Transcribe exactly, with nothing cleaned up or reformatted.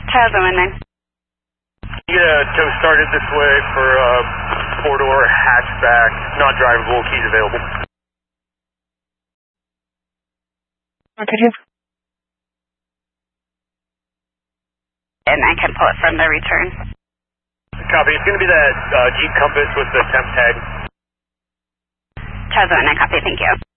Charles one nine. Yeah, tow started this way for uh, four-door hatchback, not drivable, keys available. Could you? And I can pull it from the return. Copy. It's going to be that uh, Jeep Compass with the temp tag. Charles one nine, copy, thank you.